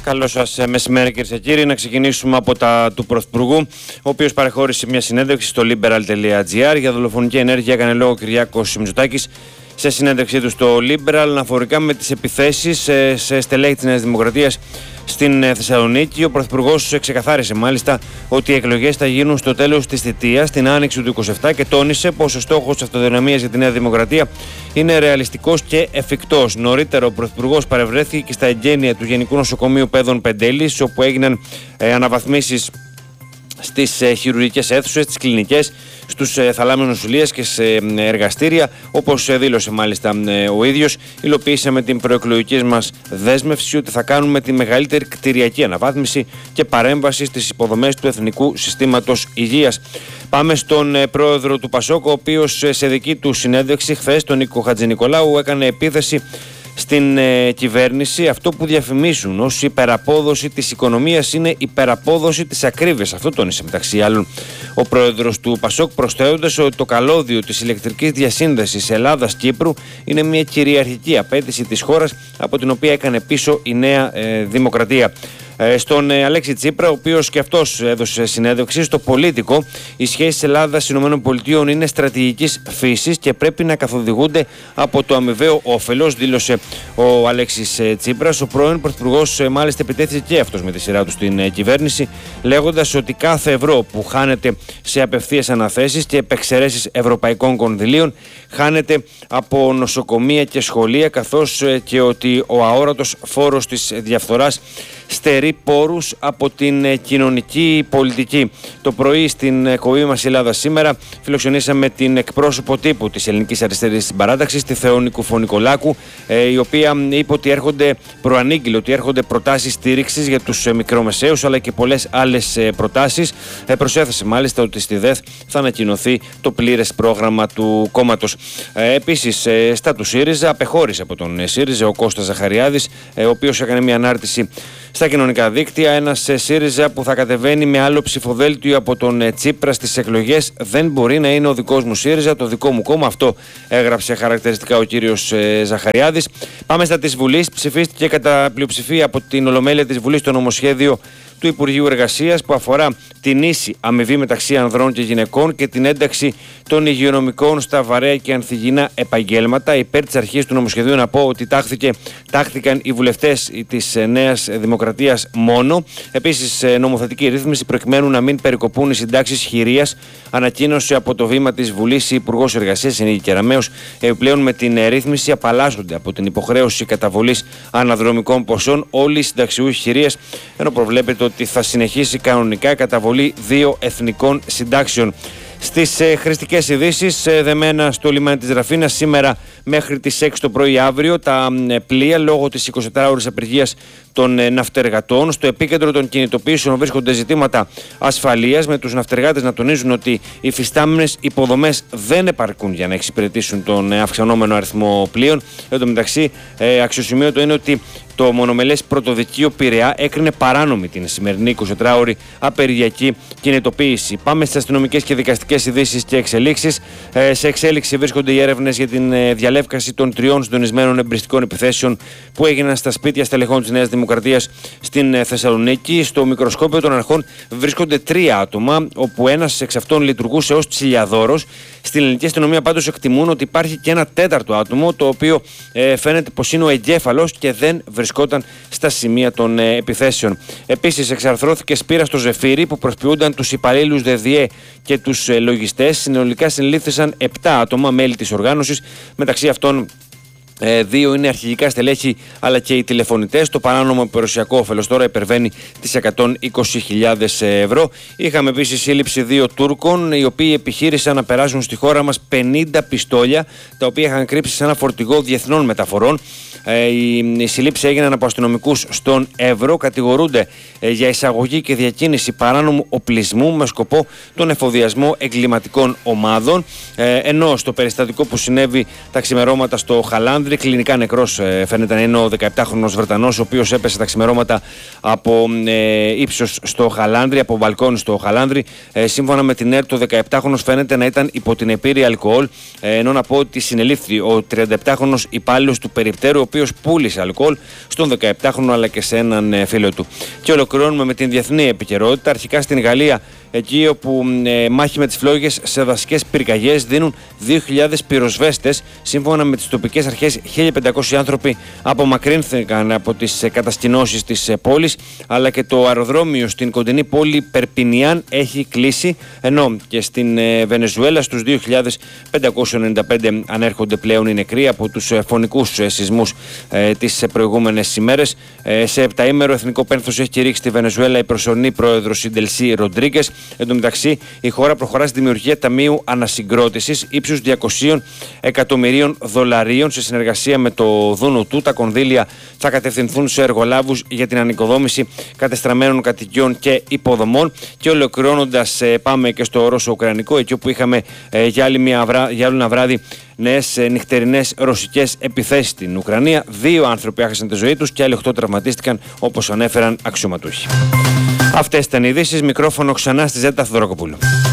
Καλό σας μεσημέρι, κυρίες και κύριοι. Να ξεκινήσουμε από τα του Πρωθυπουργού, ο οποίος παρεχώρησε μια συνέντευξη στο liberal.gr. Για δολοφονική ενέργεια έκανε λόγο ο Κυριάκος Μητσοτάκης σε συνέντευξή του στο Liberal, αναφορικά με τις επιθέσεις σε στελέχη της Νέας Δημοκρατίας στην Θεσσαλονίκη. Ο Πρωθυπουργός ξεκαθάρισε μάλιστα ότι οι εκλογές θα γίνουν στο τέλος της θητείας, την άνοιξη του 2027, και τόνισε πως ο στόχος της αυτοδυναμίας για τη Νέα Δημοκρατία είναι ρεαλιστικός και εφικτός. Νωρίτερα, ο Πρωθυπουργός παρευρέθηκε και στα εγγένεια του Γενικού Νοσοκομείου Παίδων Πεντέλης, όπου έγιναν αναβαθμίσεις στις χειρουργικές αίθουσες, στις κλινικές, στους θαλάμιους νοσηλείες και σε εργαστήρια. Όπως δήλωσε μάλιστα ο ίδιος, υλοποιήσαμε την προεκλογική μας δέσμευση ότι θα κάνουμε τη μεγαλύτερη κτηριακή αναβάθμιση και παρέμβαση στις υποδομές του Εθνικού Συστήματος Υγείας. Πάμε στον πρόεδρο του Πασόκ, ο οποίος σε δική του συνέντευξη χθες, τον Νίκο Χατζηνικολάου, έκανε επίθεση στην κυβέρνηση. Αυτό που διαφημίζουν ως υπεραπόδοση της οικονομίας είναι υπεραπόδοση της ακρίβειας. Αυτό τόνισε μεταξύ άλλων ο πρόεδρος του Πασόκ, προσθέτοντας ότι το καλώδιο της ηλεκτρικής διασύνδεσης Ελλάδας-Κύπρου είναι μια κυριαρχική απέτηση της χώρας, από την οποία έκανε πίσω η Νέα Δημοκρατία. Στον Αλέξη Τσίπρα, ο οποίος και αυτός έδωσε συνέντευξη στο Πολίτικο, οι σχέσεις Ελλάδα-ΗΠΑ είναι στρατηγικής φύσης και πρέπει να καθοδηγούνται από το αμοιβαίο όφελος, δήλωσε ο Αλέξης Τσίπρας. Ο πρώην Πρωθυπουργός μάλιστα επιτέθηκε και αυτός με τη σειρά του στην κυβέρνηση, λέγοντας ότι κάθε ευρώ που χάνεται σε απευθείας αναθέσεις και επεξαιρέσεις ευρωπαϊκών κονδυλίων χάνεται από νοσοκομεία και σχολεία, καθώς και ότι ο αόρατος φόρος της διαφθοράς στερεί πόρους από την κοινωνική πολιτική. Το πρωί στην εκπομπή μας Ελλάδα Σήμερα φιλοξενήσαμε την εκπρόσωπο τύπου της Ελληνικής Αριστερής Παράταξης, τη Θεόνη Κουφωνικολάκου, η οποία είπε ότι προανήγγειλε ότι έρχονται προτάσεις στήριξης για τους μικρομεσαίους, αλλά και πολλές άλλες προτάσεις. Προσέθεσε μάλιστα ότι στη ΔΕΘ θα ανακοινωθεί το πλήρες πρόγραμμα του κόμματος. Επίσης, στα του ΣΥΡΙΖΑ, απεχώρησε από τον ΣΥΡΙΖΑ ο Κώστας Ζαχαριάδης, ο οποίος έκανε μια ανάρτηση στα κοινωνικά δίκτυα. Ένας ΣΥΡΙΖΑ που θα κατεβαίνει με άλλο ψηφοδέλτιο από τον Τσίπρα στις εκλογές δεν μπορεί να είναι ο δικός μου ΣΥΡΙΖΑ, το δικό μου κόμμα. Αυτό έγραψε χαρακτηριστικά ο κύριος Ζαχαριάδης. Πάμε στα της Βουλής. Ψηφίστηκε κατά πλειοψηφία από την Ολομέλεια της Βουλής το νομοσχέδιο του Υπουργείου Εργασίας που αφορά την ίση αμοιβή μεταξύ ανδρών και γυναικών και την ένταξη των υγειονομικών στα βαρέα και ανθυγιεινά επαγγέλματα. Υπέρ της αρχής του νομοσχεδίου να πω ότι τάχθηκαν οι βουλευτές της Νέας Δημοκρατίας μόνο. Επίσης, νομοθετική ρύθμιση προκειμένου να μην περικοπούν οι συντάξεις χειρίας, ανακοίνωσε από το βήμα της Βουλής η Υπουργός Εργασίας Νίκη Κεραμέως. Επιπλέον, με την ρύθμιση απαλλάσσονται από την υποχρέωση καταβολής αναδρομικών ποσών όλοι οι συνταξιούχοι χειρίας, ενώ προβλέπεται ότι θα συνεχίσει κανονικά η καταβολή 2 εθνικών συντάξεων. Στις χρηστικές ειδήσεις, δεμένα στο λιμάνι της Ραφίνας σήμερα μέχρι τις 6 το πρωί αύριο τα πλοία, λόγω της 24ωρης απεργίας των ναυτεργατών. Στο επίκεντρο των κινητοποιήσεων βρίσκονται ζητήματα ασφαλείας, με τους ναυτεργάτες να τονίζουν ότι οι φυστάμενες υποδομές δεν επαρκούν για να εξυπηρετήσουν τον αυξανόμενο αριθμό πλοίων. Εν τω μεταξύ, αξιοσημείωτο είναι ότι το μονομελές πρωτοδικείο Πειραιά έκρινε παράνομη την σημερινή 24ωρη απεργιακή κινητοποίηση. Πάμε στις αστυνομικές και δικαστικές ειδήσεις και εξελίξεις. Σε εξέλιξη βρίσκονται οι έρευνες για την διαλεύκαση των 3 συντονισμένων εμπριστικών επιθέσεων που έγιναν στα σπίτια στελεχών της Νέας Δημοκρατίας στην Θεσσαλονίκη. Στο μικροσκόπιο των αρχών βρίσκονται 3 άτομα, όπου ένας εξ αυτών λειτουργούσε ως τσιλιαδόρος. Στην ελληνική αστυνομία πάντως εκτιμούν ότι υπάρχει και ένα 4ο άτομο, το οποίο φαίνεται πως είναι ο εγκέφαλος και δεν βρισκόταν στα σημεία των επιθέσεων. Επίσης, εξαρθρώθηκε σπήρα στο Ζεφύρι που προσποιούνταν τους υπαλλήλους ΔΔΕ και τους λογιστές. Συνολικά συνελήφθησαν 7 άτομα, μέλη της οργάνωσης. Μεταξύ αυτών 2 είναι αρχηγικά στελέχη αλλά και οι τηλεφωνητές. Το παράνομο περιουσιακό όφελος τώρα υπερβαίνει τις 120.000 ευρώ. Είχαμε επίσης σύλληψη 2 Τούρκων, οι οποίοι επιχείρησαν να περάσουν στη χώρα μας 50 πιστόλια, τα οποία είχαν κρύψει σε ένα φορτηγό διεθνών μεταφορών. Οι συλλήψεις έγιναν από αστυνομικούς στον Εύρο. Κατηγορούνται για εισαγωγή και διακίνηση παράνομου οπλισμού με σκοπό τον εφοδιασμό εγκληματικών ομάδων. Ενώ στο περιστατικό που συνέβη τα ξημερώματα στο Χαλάνδη, Χαλάνδρη. Κλινικά νεκρός φαίνεται να είναι ο 17χρονος Βρετανός, ο οποίος έπεσε τα ξημερώματα από ύψος στο Χαλάνδρη, από μπαλκόνι στο Χαλάνδρη. Σύμφωνα με την ΕΡΤ, το 17χρονος φαίνεται να ήταν υπό την επίρρρη αλκοόλ, ενώ να πω ότι συνελήφθη ο 37χρονος υπάλληλος του περιπτέρου, ο οποίος πούλησε αλκοόλ στον 17χρονο αλλά και σε έναν φίλο του. Και ολοκληρώνουμε με την διεθνή επικαιρότητα. Αρχικά στην Γαλλία, εκεί όπου μάχη με τις φλόγες σε δασικές πυρκαγιές δίνουν 2.000 πυροσβέστες. Σύμφωνα με τις τοπικές αρχές, 1.500 άνθρωποι απομακρύνθηκαν από τις κατασκηνώσεις της πόλης, αλλά και το αεροδρόμιο στην κοντινή πόλη Περπινιάν έχει κλείσει, ενώ και στην Βενεζουέλα στους 2.595 ανέρχονται πλέον οι νεκροί από τους φωνικούς σεισμούς τις προηγούμενες ημέρες. Σε επταήμερο εθνικό πένθος έχει κηρύξει στη Βενεζουέλα η προσωρινή πρόεδρος η Ντελσί Ροντρίγκες. Εν τω μεταξύ, η χώρα προχωρά στη δημιουργία ταμείου ανασυγκρότησης ύψους $200 εκατομμυρίων σε συνεργασία με το Δούνου του. Τα κονδύλια θα κατευθυνθούν σε εργολάβους για την ανοικοδόμηση κατεστραμμένων κατοικιών και υποδομών. Και ολοκληρώνοντας, πάμε και στο Ρώσο-Ουκρανικό, εκεί όπου είχαμε για άλλο ένα βράδυ νέες νυχτερινές ρωσικές επιθέσεις στην Ουκρανία. 2 άνθρωποι έχασαν τη ζωή τους και άλλοι 8 τραυματίστηκαν, όπως ανέφεραν αξιωματούχοι. Αυτές ήταν οι ειδήσεις. Μικρόφωνο ξανά στη Ζέτα Θοδωρακοπούλου.